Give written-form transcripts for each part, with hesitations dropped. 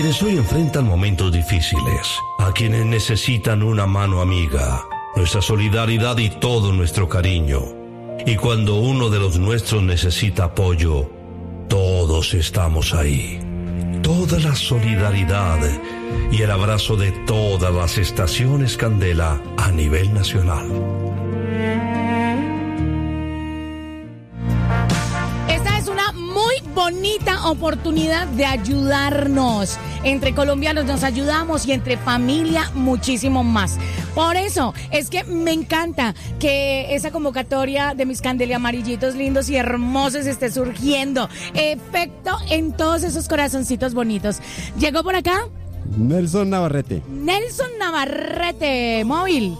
quienes hoy enfrentan momentos difíciles, a quienes necesitan una mano amiga, nuestra solidaridad y todo nuestro cariño. Y cuando uno de los nuestros necesita apoyo, todos estamos ahí. Toda la solidaridad y el abrazo de todas las estaciones Candela a nivel nacional. Esta es una muy bonita oportunidad de ayudarnos. Entre colombianos nos ayudamos y entre familia muchísimo más. Por eso es que me encanta que esa convocatoria de mis Candelia amarillitos lindos y hermosos esté surgiendo. Efecto en todos esos corazoncitos bonitos. ¿Llegó por acá? Nelson Navarrete. Nelson Navarrete, móvil.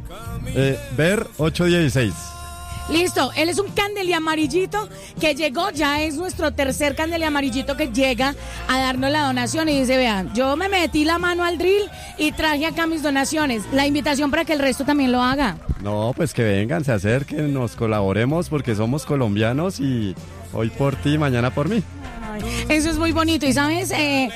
Ver 816. Listo, él es un Candelia amarillito que llegó, ya es nuestro tercer Candelia amarillito que llega a darnos la donación y dice, vean, yo me metí la mano al drill y traje acá mis donaciones. La invitación para que el resto también lo haga. No, pues que vengan, se acerquen, nos colaboremos porque somos colombianos y hoy por ti, mañana por mí. Eso es muy bonito y sabes,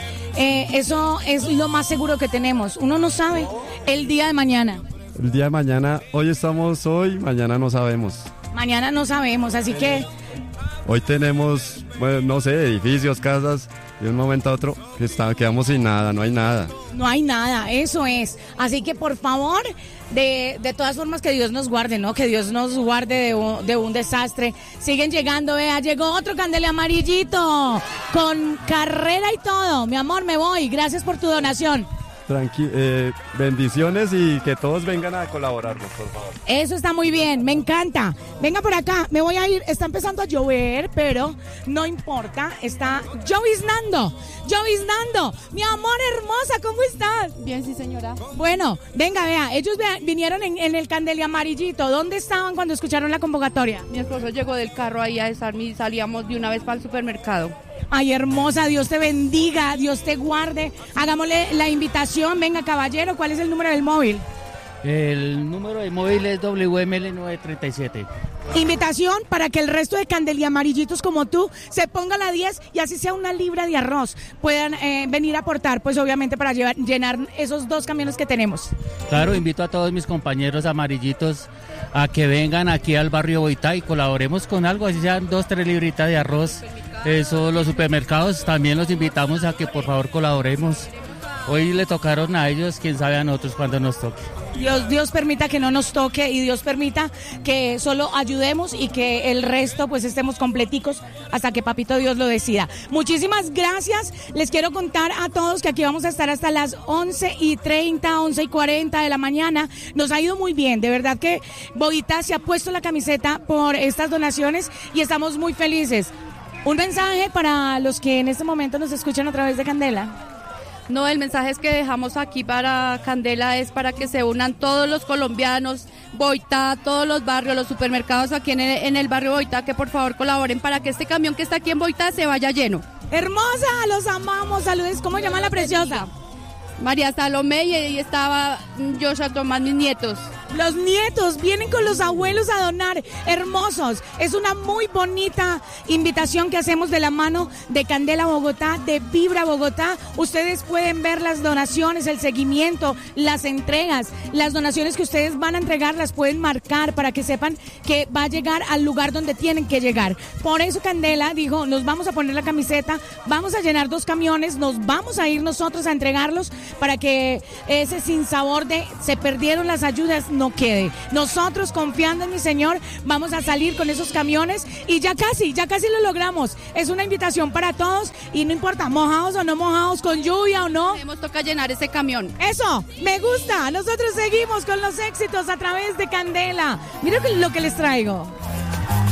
eso es lo más seguro que tenemos. Uno no sabe el día de mañana. El día de mañana, hoy estamos hoy, mañana no sabemos. Mañana no sabemos, así que... Hoy tenemos, bueno, no sé, edificios, casas, y de un momento a otro quedamos sin nada, no hay nada. No hay nada, eso es. Así que por favor, de todas formas que Dios nos guarde, ¿no? Que Dios nos guarde de un desastre. Siguen llegando, vea, llegó otro Candelia amarillito, con carrera y todo. Mi amor, me voy, gracias por tu donación. Bendiciones y que todos vengan a colaborarnos, por favor. Eso está muy bien, me encanta. Venga por acá, me voy a ir. Está empezando a llover, pero no importa. Está lloviznando. Mi amor hermosa, ¿cómo estás? Bien, sí, señora. Bueno, venga, vea, ellos vinieron en el Candelia amarillito. ¿Dónde estaban cuando escucharon la convocatoria? Mi esposo llegó del carro ahí a desarme y salíamos de una vez para el supermercado. Ay, hermosa, Dios te bendiga, Dios te guarde. Hagámosle la invitación. Venga, caballero, ¿cuál es el número del móvil? El número del móvil es WML 937. Invitación para que el resto de Candelia amarillitos como tú se ponga la 10 y así sea una libra de arroz. Puedan venir a aportar, pues obviamente para llenar esos 2 camiones que tenemos. Claro, invito a todos mis compañeros amarillitos a que vengan aquí al barrio Boitá y colaboremos con algo, así sean 2-3 libritas de arroz. Eso, los supermercados también los invitamos a que por favor colaboremos. Hoy le tocaron a ellos, quién sabe a nosotros cuando nos toque. Dios permita que no nos toque y Dios permita que solo ayudemos y que el resto pues estemos completicos hasta que Papito Dios lo decida. Muchísimas gracias. Les quiero contar a todos que aquí vamos a estar hasta las 11:30, 11:40 de la mañana. Nos ha ido muy bien, de verdad que Boitá se ha puesto la camiseta por estas donaciones y estamos muy felices. Un mensaje para los que en este momento nos escuchan a través de Candela. No, el mensaje es que dejamos aquí para Candela es para que se unan todos los colombianos, Boitá, todos los barrios, los supermercados aquí en el barrio Boitá, que por favor colaboren para que este camión que está aquí en Boitá se vaya lleno. Hermosa, los amamos, saludos. ¿Cómo llama la preciosa? María Salomé y ahí estaba Joshua Tomás, mis nietos. Los nietos vienen con los abuelos a donar, hermosos. Es una muy bonita invitación que hacemos de la mano de Candela Bogotá, de Vibra Bogotá. Ustedes pueden ver las donaciones, el seguimiento, las entregas, las donaciones que ustedes van a entregar, las pueden marcar para que sepan que va a llegar al lugar donde tienen que llegar. Por eso Candela dijo, nos vamos a poner la camiseta, vamos a llenar 2 camiones, nos vamos a ir nosotros a entregarlos para que ese sinsabor de se perdieron las ayudas no quede. Nosotros, confiando en mi Señor, vamos a salir con esos camiones y ya casi lo logramos. Es una invitación para todos y no importa, mojados o no mojados, con lluvia o no. Nos toca llenar ese camión. Eso, me gusta. Nosotros seguimos con los éxitos a través de Candela. Mira lo que les traigo.